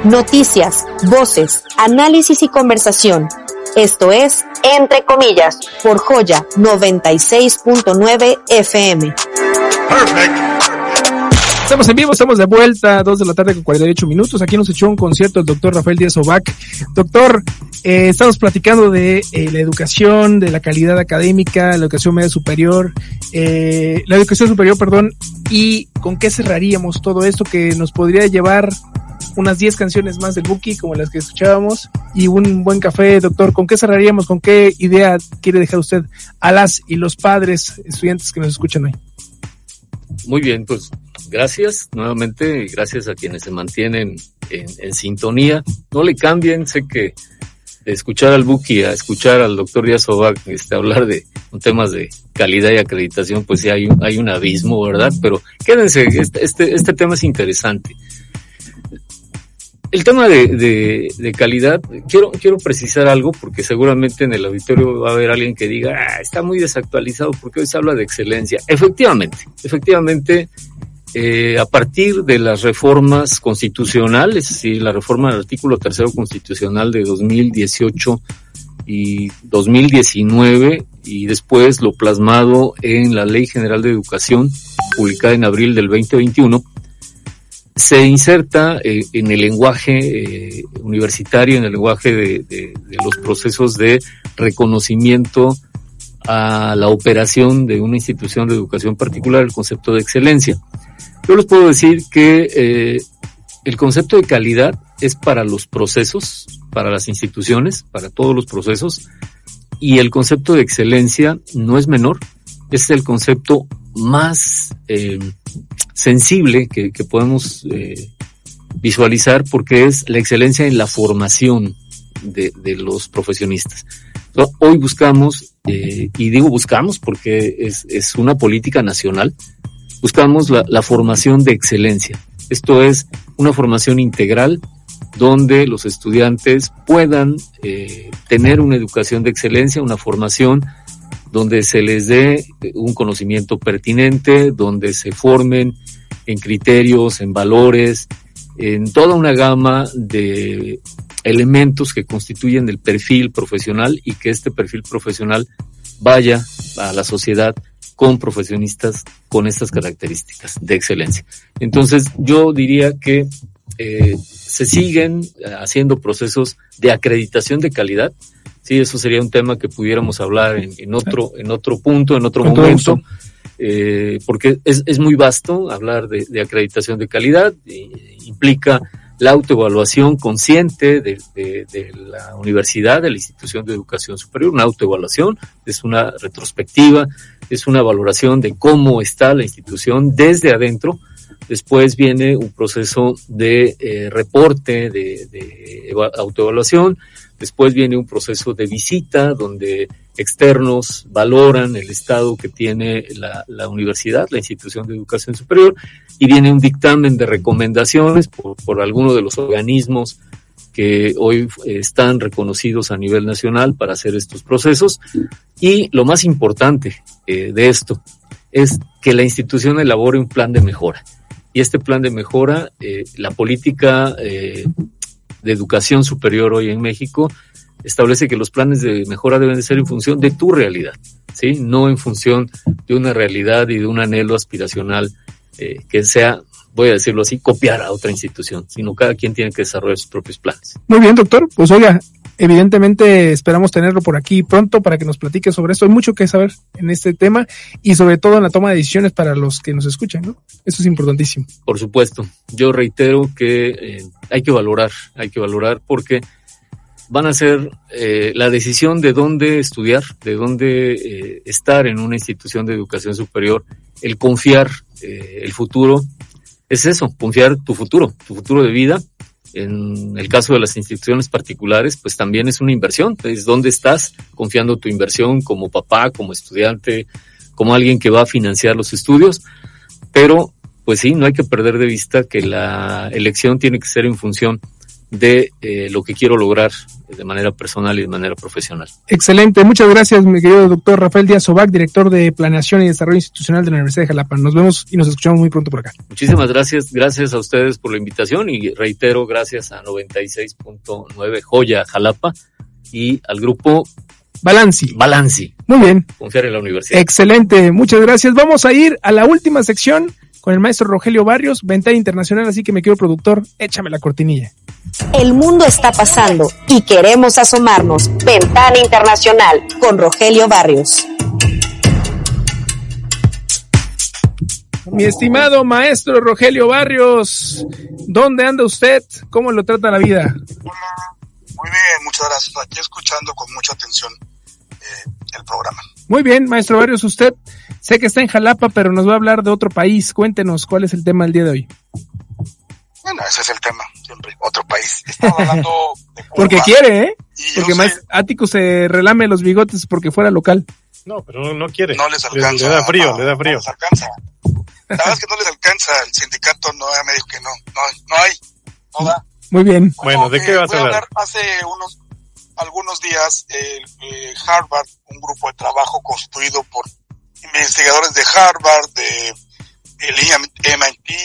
Noticias, voces, análisis y conversación. Esto es Entre Comillas, por Joya 96.9 FM. Perfect. Estamos en vivo, estamos de vuelta, 2 de la tarde con 48 minutos. Aquí nos echó un concierto el doctor Rafael Díaz Ovac. Doctor, estamos platicando de la educación, de la calidad académica, la educación media superior, y con qué cerraríamos todo esto que nos podría llevar unas 10 canciones más del Buki, como las que escuchábamos, y un buen café. Doctor, ¿con qué cerraríamos? ¿Con qué idea quiere dejar usted a las y los padres, estudiantes que nos escuchan hoy? Muy bien, pues gracias nuevamente, gracias a quienes se mantienen en sintonía. No le cambien, sé que de escuchar al Buki a escuchar al doctor Díaz Ovac, hablar de temas de calidad y acreditación, pues sí hay un abismo, ¿verdad? Pero quédense, este tema es interesante. El tema de calidad, quiero precisar algo, porque seguramente en el auditorio va a haber alguien que diga, está muy desactualizado porque hoy se habla de excelencia. Efectivamente, a partir de las reformas constitucionales, sí, la reforma del artículo 3º constitucional de 2018 y 2019, y después lo plasmado en la Ley General de Educación, publicada en abril del 2021, se inserta en el lenguaje universitario, en el lenguaje de los procesos de reconocimiento a la operación de una institución de educación particular, el concepto de excelencia. Yo les puedo decir que el concepto de calidad es para los procesos, para las instituciones, para todos los procesos, y el concepto de excelencia no es menor, es el concepto más sensible que podemos visualizar, porque es la excelencia en la formación de los profesionistas. Hoy buscamos, y digo buscamos porque es una política nacional, buscamos la formación de excelencia. Esto es una formación integral donde los estudiantes puedan tener una educación de excelencia, una formación donde se les dé un conocimiento pertinente, donde se formen en criterios, en valores, en toda una gama de elementos que constituyen el perfil profesional, y que este perfil profesional vaya a la sociedad con profesionistas con estas características de excelencia. Entonces, yo diría que se siguen haciendo procesos de acreditación de calidad. Sí, eso sería un tema que pudiéramos hablar en otro punto, en otro momento, porque es muy vasto hablar de acreditación de calidad. Implica la autoevaluación consciente de la universidad, de la institución de educación superior. Una autoevaluación es una retrospectiva, es una valoración de cómo está la institución desde adentro. Después viene un proceso de reporte, de autoevaluación. Después viene un proceso de visita donde externos valoran el estado que tiene la universidad, la institución de educación superior, y viene un dictamen de recomendaciones por alguno de los organismos que hoy están reconocidos a nivel nacional para hacer estos procesos. Y lo más importante de esto es que la institución elabore un plan de mejora. Y este plan de mejora, la política de educación superior hoy en México establece que los planes de mejora deben de ser en función de tu realidad, ¿sí? No en función de una realidad y de un anhelo aspiracional que sea, voy a decirlo así, copiar a otra institución, sino cada quien tiene que desarrollar sus propios planes. Muy bien, doctor. Pues oiga, evidentemente esperamos tenerlo por aquí pronto para que nos platique sobre esto. Hay mucho que saber en este tema, y sobre todo en la toma de decisiones para los que nos escuchan, ¿no? Eso es importantísimo. Por supuesto. Yo reitero que hay que valorar porque van a ser la decisión de dónde estudiar, de dónde estar en una institución de educación superior, el confiar el futuro. Es eso, confiar tu futuro de vida. En el caso de las instituciones particulares, pues también es una inversión. Es dónde estás confiando tu inversión como papá, como estudiante, como alguien que va a financiar los estudios. Pero, pues sí, no hay que perder de vista que la elección tiene que ser en función de lo que quiero lograr de manera personal y de manera profesional. Excelente, muchas gracias, mi querido doctor Rafael Díaz Ovac, director de Planeación y Desarrollo Institucional de la Universidad de Jalapa. Nos vemos y nos escuchamos muy pronto por acá. Muchísimas gracias a ustedes por la invitación y reitero, gracias a 96.9 Joya Jalapa y al grupo Balanci. Muy bien. Confiar en la universidad. Excelente, muchas gracias. Vamos a ir a la última sección con el maestro Rogelio Barrios, Ventana Internacional, así que me querido productor, échame la cortinilla. El mundo está pasando y queremos asomarnos. Ventana Internacional con Rogelio Barrios. Mi estimado maestro Rogelio Barrios, ¿dónde anda usted? ¿Cómo lo trata la vida? Muy bien, muchas gracias. Aquí escuchando con mucha atención el programa. Muy bien, maestro Barrios, usted sé que está en Jalapa, pero nos va a hablar de otro país. Cuéntenos cuál es el tema del día de hoy. Bueno, ese es el tema, siempre, otro país. Estaba hablando de Cuba. Porque quiere, ¿eh? Porque más sé, Ático se relame los bigotes porque fuera local. No, pero no quiere. No les alcanza. Le da frío. No les alcanza. La verdad es que no les alcanza. El sindicato no me dijo que no da. Muy bien. Bueno, ¿de qué vas a hablar? Hace algunos días, Harvard, un grupo de trabajo constituido por investigadores de Harvard, de el MIT,